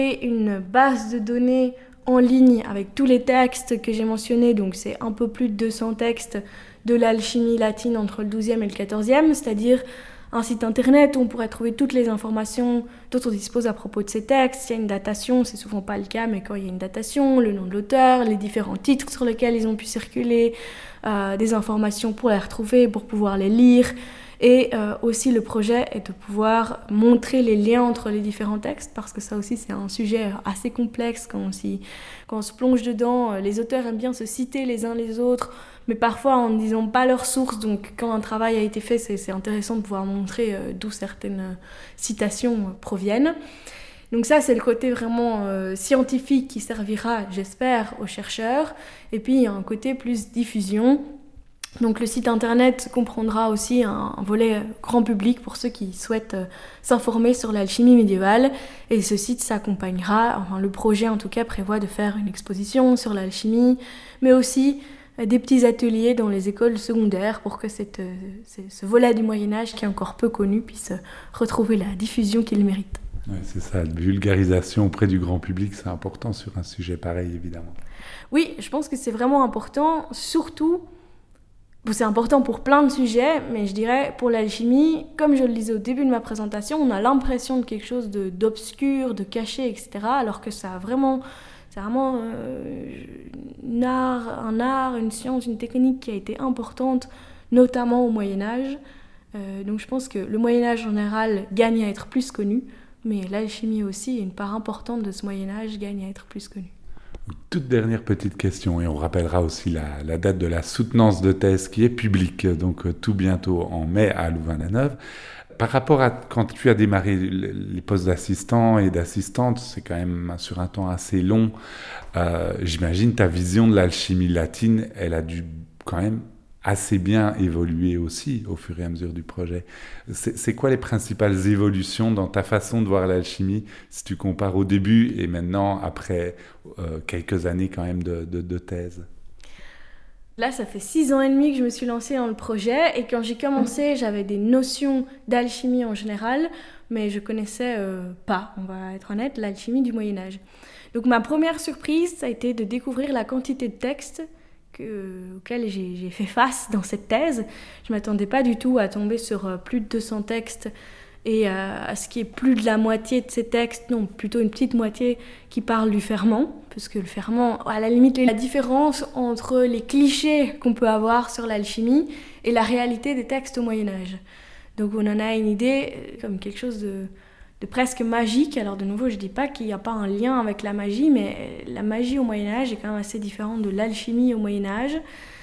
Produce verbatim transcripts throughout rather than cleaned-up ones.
Une base de données en ligne avec tous les textes que j'ai mentionnés, donc c'est un peu plus de deux cents textes de l'alchimie latine entre le douzième et le quatorzième, c'est-à-dire un site internet où on pourrait trouver toutes les informations dont on dispose à propos de ces textes. Il y a une datation, c'est souvent pas le cas, mais quand il y a une datation, le nom de l'auteur, les différents titres sur lesquels ils ont pu circuler, euh, des informations pour les retrouver, pour pouvoir les lire. Et euh, aussi le projet est de pouvoir montrer les liens entre les différents textes, parce que ça aussi c'est un sujet assez complexe quand on, s'y, quand on se plonge dedans. Les auteurs aiment bien se citer les uns les autres, mais parfois en ne disant pas leurs sources. Donc quand un travail a été fait, c'est, c'est intéressant de pouvoir montrer euh, d'où certaines citations euh, proviennent. Donc ça, c'est le côté vraiment euh, scientifique qui servira, j'espère, aux chercheurs. Et puis il y a un côté plus diffusion. Donc le site internet comprendra aussi un, un volet grand public pour ceux qui souhaitent euh, s'informer sur l'alchimie médiévale. Et ce site s'accompagnera, enfin le projet en tout cas prévoit de faire une exposition sur l'alchimie, mais aussi euh, des petits ateliers dans les écoles secondaires pour que cette, euh, ce volet du Moyen-Âge qui est encore peu connu puisse retrouver la diffusion qu'il mérite. Oui, c'est ça, la vulgarisation auprès du grand public, c'est important sur un sujet pareil évidemment. Oui, je pense que c'est vraiment important, surtout... Bon, c'est important pour plein de sujets, mais je dirais pour l'alchimie, comme je le disais au début de ma présentation, on a l'impression de quelque chose de, d'obscur, de caché, et cetera. Alors que ça a vraiment, c'est vraiment euh, un art, un art, une science, une technique qui a été importante, notamment au Moyen-Âge. Euh, donc je pense que le Moyen-Âge en général gagne à être plus connu, mais l'alchimie aussi, une part importante de ce Moyen-Âge gagne à être plus connue. Toute dernière petite question, et on rappellera aussi la, la date de la soutenance de thèse qui est publique, donc euh, tout bientôt en mai à Louvain-la-Neuve. Par rapport à quand tu as démarré les postes d'assistant et d'assistante, c'est quand même sur un temps assez long. Euh, j'imagine ta vision de l'alchimie latine, elle a dû quand même assez bien évoluer aussi au fur et à mesure du projet. C'est, c'est quoi les principales évolutions dans ta façon de voir l'alchimie si tu compares au début et maintenant après euh, quelques années quand même de, de, de thèse? Là, ça fait six ans et demi que je me suis lancée dans le projet et quand j'ai commencé, j'avais des notions d'alchimie en général, mais je connaissais euh, pas, on va être honnête, l'alchimie du Moyen-Âge. Donc ma première surprise, ça a été de découvrir la quantité de textes Que, auquel j'ai, j'ai fait face dans cette thèse. Je ne m'attendais pas du tout à tomber sur euh, plus de deux cents textes et euh, à ce qui est plus de la moitié de ces textes, non, plutôt une petite moitié qui parle du ferment, parce que le ferment, à la limite, la différence entre les clichés qu'on peut avoir sur l'alchimie et la réalité des textes au Moyen-Âge. Donc on en a une idée comme quelque chose de... de presque magique. Alors de nouveau, je ne dis pas qu'il n'y a pas un lien avec la magie, mais la magie au Moyen-Âge est quand même assez différente de l'alchimie au Moyen-Âge.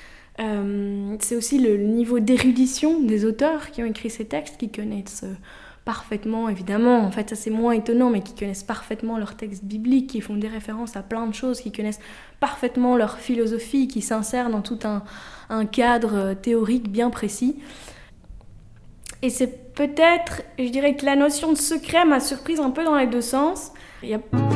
Euh, c'est aussi le niveau d'érudition des auteurs qui ont écrit ces textes, qui connaissent parfaitement, évidemment, en fait ça c'est moins étonnant, mais qui connaissent parfaitement leurs textes bibliques, qui font des références à plein de choses, qui connaissent parfaitement leur philosophie, qui s'insèrent dans tout un, un cadre théorique bien précis. Et c'est peut-être, je dirais que la notion de secret m'a surprise un peu dans les deux sens. Il y a